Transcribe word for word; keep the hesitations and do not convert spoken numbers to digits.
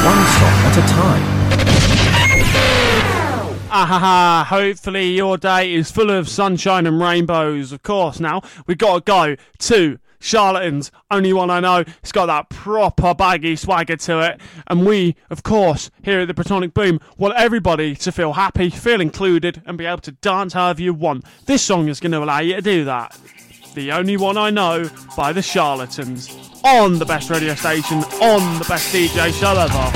one song at a time. Ah ha ha, hopefully your day is full of sunshine and rainbows. Of course, now we've got to go to Charlatans, only one I know. It's got that proper baggy swagger to it. And we, of course, here at the Protonic Boom, want everybody to feel happy, feel included, and be able to dance however you want. This song is going to allow you to do that. The Only One I Know by the Charlatans. On the best radio station, on the best D J show ever.